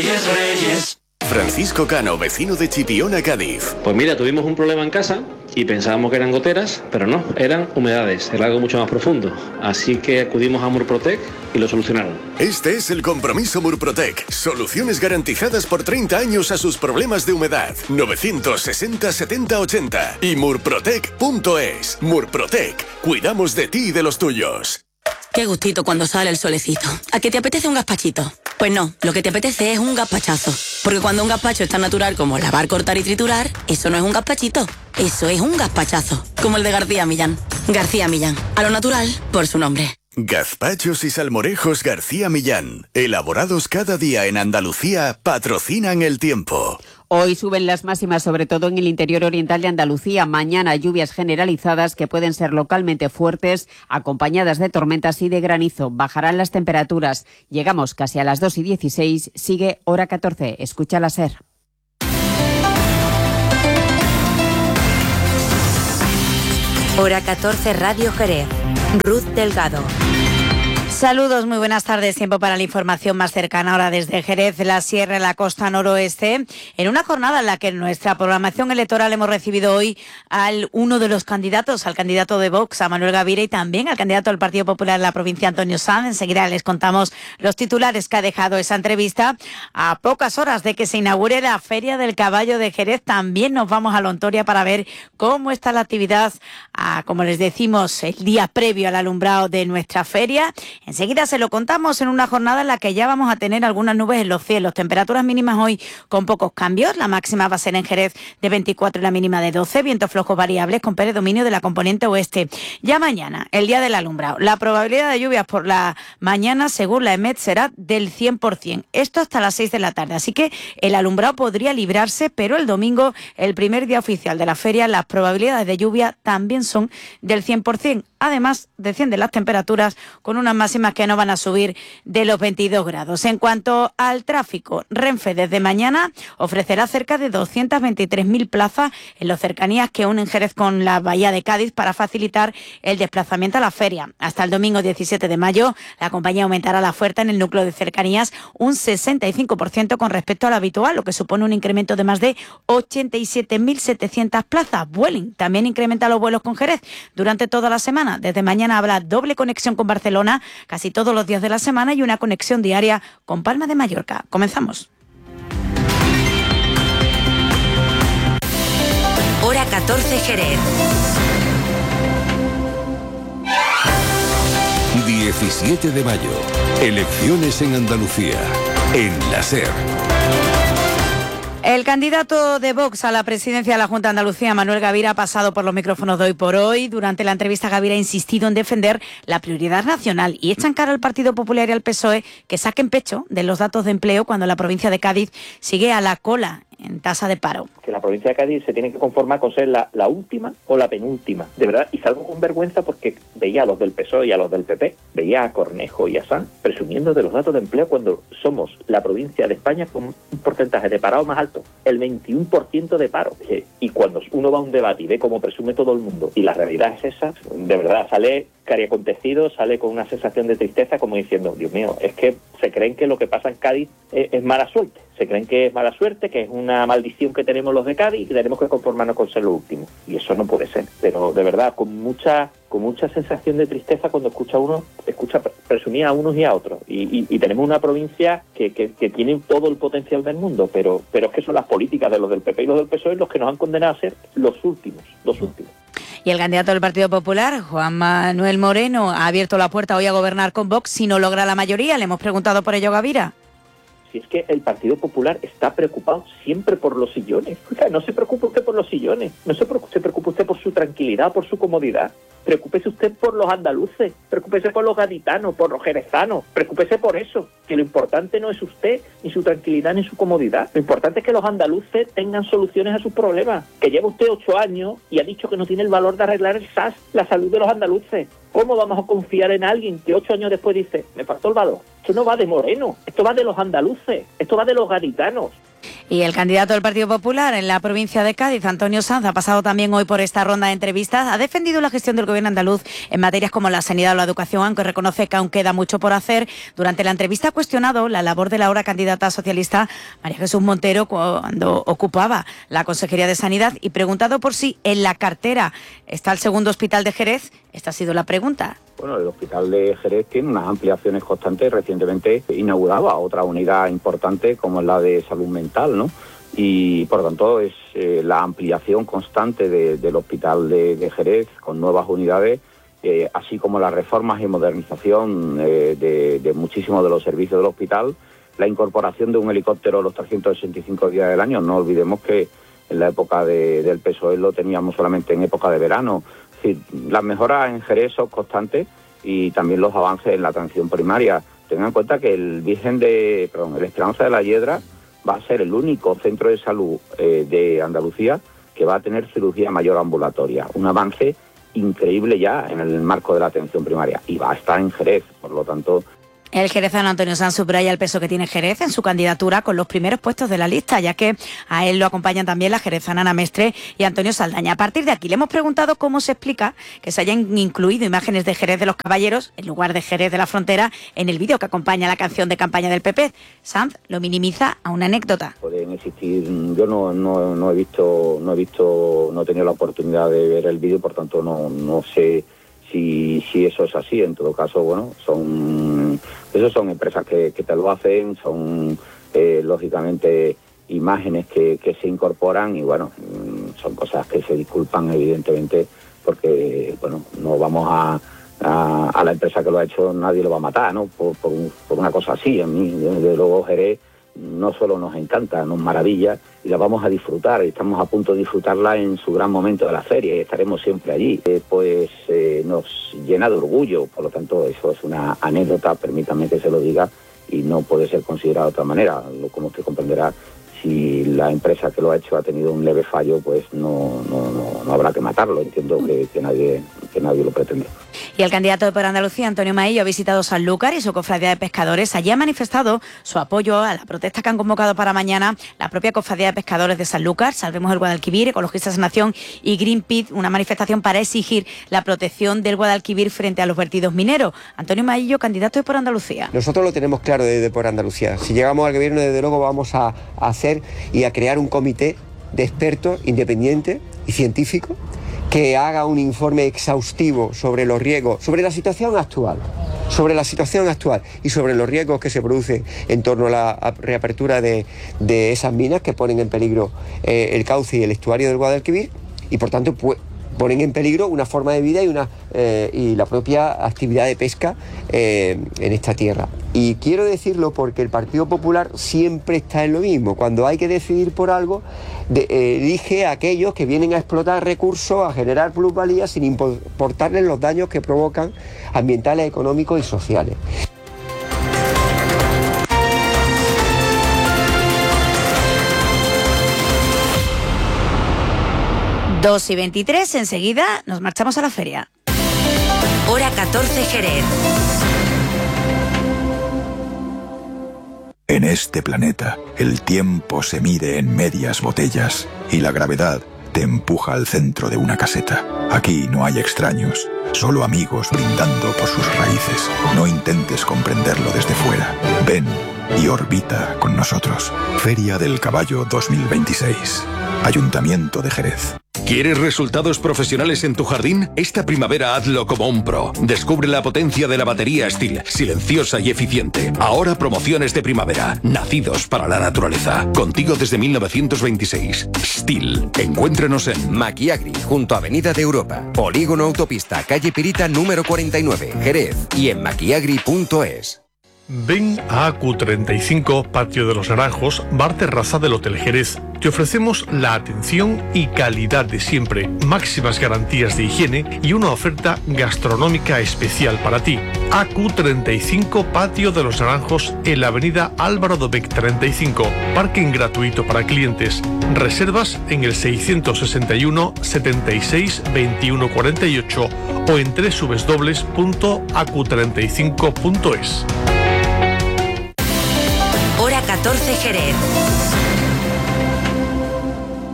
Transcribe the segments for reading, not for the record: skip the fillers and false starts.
Francisco Cano, vecino de Chipiona, Cádiz. Pues mira, tuvimos un problema en casa y pensábamos que eran goteras, pero no, eran humedades, era algo mucho más profundo. Así que acudimos a Murprotec y lo solucionaron. Este es el compromiso Murprotec. Soluciones garantizadas por 30 años a sus problemas de humedad. 960 70 80 y murprotec.es. Murprotec. Cuidamos de ti y de los tuyos. Qué gustito cuando sale el solecito. ¿A qué te apetece un gazpachito? Pues no, lo que te apetece es un gazpachazo. Porque cuando un gazpacho es tan natural como lavar, cortar y triturar, eso no es un gazpachito, eso es un gazpachazo. Como el de García Millán. García Millán, a lo natural por su nombre. Gazpachos y salmorejos García Millán, elaborados cada día en Andalucía, patrocinan el tiempo. Hoy suben las máximas, sobre todo en el interior oriental de Andalucía. Mañana lluvias generalizadas que pueden ser localmente fuertes, acompañadas de tormentas y de granizo. Bajarán las temperaturas. Llegamos casi a las 2:16. Sigue hora 14. Escucha la SER. Hora 14, Radio Jerez. Ruth Delgado. Saludos, muy buenas tardes. Tiempo para la información más cercana ahora desde Jerez, la Sierra, la costa noroeste. En una jornada en la que en nuestra programación electoral hemos recibido hoy al uno de los candidatos, al candidato de Vox, a Manuel Gavira, y también al candidato del Partido Popular en la provincia, Antonio Sanz. Enseguida les contamos los titulares que ha dejado esa entrevista. A pocas horas de que se inaugure la Feria del Caballo de Jerez, también nos vamos a Lontoria para ver cómo está la actividad, como les decimos, el día previo al alumbrado de nuestra feria. Enseguida se lo contamos en una jornada en la que ya vamos a tener algunas nubes en los cielos. Temperaturas mínimas hoy con pocos cambios. La máxima va a ser en Jerez de 24 y la mínima de 12. Vientos flojos variables con predominio de la componente oeste. Ya mañana, el día del alumbrado. La probabilidad de lluvias por la mañana, según la EMET, será del 100%. Esto hasta las 6 de la tarde. Así que el alumbrado podría librarse, pero el domingo, el primer día oficial de la feria, las probabilidades de lluvia también son del 100%. Además, descienden las temperaturas con unas máximas que no van a subir de los 22 grados. En cuanto al tráfico, Renfe desde mañana ofrecerá cerca de 223.000 plazas en las cercanías que unen Jerez con la Bahía de Cádiz para facilitar el desplazamiento a la feria. Hasta el domingo 17 de mayo, la compañía aumentará la oferta en el núcleo de cercanías un 65% con respecto a lo habitual, lo que supone un incremento de más de 87.700 plazas. Vueling también incrementa los vuelos con Jerez durante toda la semana. Desde mañana habrá doble conexión con Barcelona casi todos los días de la semana y una conexión diaria con Palma de Mallorca. Comenzamos. Hora 14, Jerez. 17 de mayo. Elecciones en Andalucía. En la SER. El candidato de Vox a la presidencia de la Junta de Andalucía, Manuel Gavira, ha pasado por los micrófonos de Hoy por Hoy. Durante la entrevista, Gavira ha insistido en defender la prioridad nacional y echa en cara al Partido Popular y al PSOE que saquen pecho de los datos de empleo cuando la provincia de Cádiz sigue a la cola en tasa de paro. Que la provincia de Cádiz se tiene que conformar con ser la última o la penúltima, de verdad, y salgo con vergüenza porque veía a los del PSOE y a los del PP, veía a Cornejo y a Sanz presumiendo de los datos de empleo cuando somos la provincia de España con un porcentaje de parado más alto, el 21% de paro. Y cuando uno va a un debate y ve cómo presume todo el mundo y la realidad es esa, de verdad sale cariacontecido, sale con una sensación de tristeza como diciendo, Dios mío, es que se creen que lo que pasa en Cádiz es mala suerte. Se creen que es mala suerte, que es una maldición que tenemos los de Cádiz y que tenemos que conformarnos con ser los últimos. Y eso no puede ser. Pero de verdad, con mucha sensación de tristeza cuando escucha presumir a unos y a otros. Y tenemos una provincia que tiene todo el potencial del mundo, pero es que son las políticas de los del PP y los del PSOE los que nos han condenado a ser los últimos. Y el candidato del Partido Popular, Juan Manuel Moreno, ha abierto la puerta hoy a gobernar con Vox si no logra la mayoría. Le hemos preguntado por ello a Gavira. Si es que el Partido Popular está preocupado siempre por los sillones. O sea, no se preocupe usted por los sillones, no se preocupe usted por su tranquilidad, por su comodidad. Preocúpese usted por los andaluces, preocúpese por los gaditanos, por los jerezanos, preocúpese por eso, que lo importante no es usted, ni su tranquilidad, ni su comodidad. Lo importante es que los andaluces tengan soluciones a sus problemas. Que lleva usted 8 años y ha dicho que no tiene el valor de arreglar el SAS, la salud de los andaluces. ¿Cómo vamos a confiar en alguien que 8 años después dice, me faltó el valor? Esto no va de Moreno, esto va de los andaluces, esto va de los gaditanos. Y el candidato del Partido Popular en la provincia de Cádiz, Antonio Sanz, ha pasado también hoy por esta ronda de entrevistas. Ha defendido la gestión del gobierno andaluz en materias como la sanidad o la educación, aunque reconoce que aún queda mucho por hacer. Durante la entrevista ha cuestionado la labor de la ahora candidata socialista María Jesús Montero cuando ocupaba la Consejería de Sanidad y preguntado por si en la cartera está el segundo hospital de Jerez. Esta ha sido la pregunta. Bueno, el hospital de Jerez tiene unas ampliaciones constantes. Recientemente inauguraba otra unidad importante como es la de salud mental, ¿no? Y por lo tanto es la ampliación constante del hospital de Jerez con nuevas unidades, así como las reformas y modernización de muchísimos de los servicios del hospital, la incorporación de un helicóptero los 365 días del año. No olvidemos que en la época del PSOE lo teníamos solamente en época de verano. Es decir, las mejoras en Jerez son constantes y también los avances en la atención primaria. Tengan en cuenta que el Esperanza de la Hiedra va a ser el único centro de salud de Andalucía que va a tener cirugía mayor ambulatoria. Un avance increíble ya en el marco de la atención primaria y va a estar en Jerez, por lo tanto. El jerezano Antonio Sanz subraya el peso que tiene Jerez en su candidatura con los primeros puestos de la lista, ya que a él lo acompañan también la jerezana Ana Mestre y Antonio Saldaña. A partir de aquí le hemos preguntado cómo se explica que se hayan incluido imágenes de Jerez de los Caballeros en lugar de Jerez de la Frontera en el vídeo que acompaña la canción de campaña del PP. Sanz lo minimiza a una anécdota. Pueden existir, yo no he tenido la oportunidad de ver el vídeo, por tanto no sé si eso es así. En todo caso, bueno, son empresas que te lo hacen, son lógicamente imágenes que se incorporan y bueno, son cosas que se disculpan evidentemente porque bueno, no vamos a la empresa que lo ha hecho, nadie lo va a matar, ¿no? Por una cosa así. A mí, desde luego, Jerez no solo nos encanta, nos maravilla y la vamos a disfrutar. Estamos a punto de disfrutarla en su gran momento de la feria y estaremos siempre allí. Nos llena de orgullo, por lo tanto eso es una anécdota, permítame que se lo diga, y no puede ser considerado de otra manera. Como usted comprenderá, si la empresa que lo ha hecho ha tenido un leve fallo, pues no habrá que matarlo. Entiendo que nadie lo pretende. Y el candidato de Por Andalucía, Antonio Maillo, ha visitado Sanlúcar y su cofradía de pescadores. Allí ha manifestado su apoyo a la protesta que han convocado para mañana la propia cofradía de pescadores de Sanlúcar, Salvemos el Guadalquivir, Ecologistas en Acción y Greenpeace, una manifestación para exigir la protección del Guadalquivir frente a los vertidos mineros. Antonio Maillo, candidato de Por Andalucía. Nosotros lo tenemos claro desde Por Andalucía. Si llegamos al gobierno, desde luego vamos a hacer y a crear un comité de expertos independiente y científico que haga un informe exhaustivo sobre los riesgos, sobre la situación actual y sobre los riesgos que se producen en torno a la reapertura de esas minas que ponen en peligro el cauce y el estuario del Guadalquivir y por tanto ponen en peligro una forma de vida y la propia actividad de pesca en esta tierra. Y quiero decirlo porque el Partido Popular siempre está en lo mismo. Cuando hay que decidir por algo, elige a aquellos que vienen a explotar recursos, a generar plusvalías sin importarles los daños que provocan ambientales, económicos y sociales. Dos y 23, enseguida nos marchamos a la feria. Hora 14 Jerez. En este planeta, el tiempo se mide en medias botellas y la gravedad te empuja al centro de una caseta. Aquí no hay extraños, solo amigos brindando por sus raíces. No intentes comprenderlo desde fuera. Ven y orbita con nosotros. Feria del Caballo 2026. Ayuntamiento de Jerez. ¿Quieres resultados profesionales en tu jardín? Esta primavera hazlo como un pro. Descubre la potencia de la batería Stihl, silenciosa y eficiente. Ahora promociones de primavera, nacidos para la naturaleza. Contigo desde 1926. Stihl. Encuéntranos en Maquiagri, junto a Avenida de Europa. Polígono Autopista, calle Pirita número 49, Jerez. Y en maquiagri.es. Ven a AQ35, Patio de los Naranjos, bar terraza del Hotel Jerez. Te ofrecemos la atención y calidad de siempre, máximas garantías de higiene y una oferta gastronómica especial para ti. AQ35, Patio de los Naranjos, en la avenida Álvaro Dobech 35. Parking gratuito para clientes. Reservas en el 661 76 21 48 o en www.acu35.es. Hora 14 Jerez.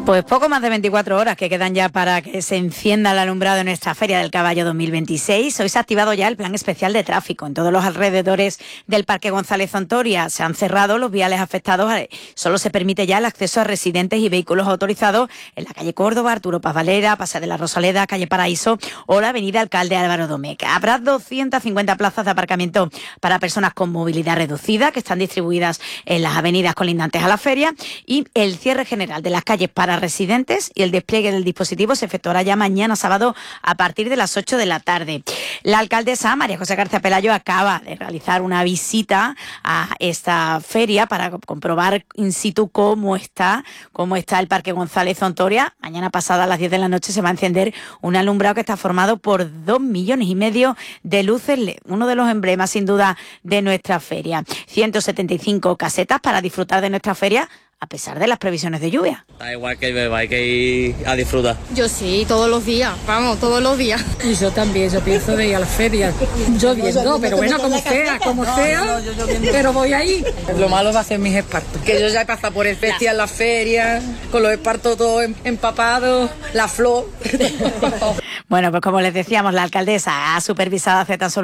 Pues poco más de 24 horas que quedan ya para que se encienda el alumbrado en nuestra Feria del Caballo 2026. Hoy se ha activado ya el plan especial de tráfico. En todos los alrededores del Parque González Ontoria se han cerrado los viales afectados. Solo se permite ya el acceso a residentes y vehículos autorizados en la calle Córdoba, Arturo Paz Valera, Paseo de la Rosaleda, calle Paraíso o la avenida Alcalde Álvaro Domecq. Habrá 250 plazas de aparcamiento para personas con movilidad reducida que están distribuidas en las avenidas colindantes a la feria, y el cierre general de las calles para residentes y el despliegue del dispositivo se efectuará ya mañana sábado a partir de las 8 de la tarde. La alcaldesa María José García Pelayo acaba de realizar una visita a esta feria para comprobar in situ cómo está el Parque González Ontoria. Mañana pasada a las 10 de la noche se va a encender un alumbrado que está formado por 2,5 millones de luces LED, uno de los emblemas sin duda de nuestra feria. 175 casetas para disfrutar de nuestra feria a pesar de las previsiones de lluvia. Da igual que beba, hay que ir a disfrutar. Yo sí, todos los días, vamos, todos los días. Y yo también, yo pienso de ir a la feria. Lloviendo, pero bueno, como sea, pero voy ahí. Lo malo va a ser mis espartos, que yo ya he pasado por el festival, la feria, con los espartos todos empapados, la flor. Bueno, pues como les decíamos, la alcaldesa ha supervisado hace tan solo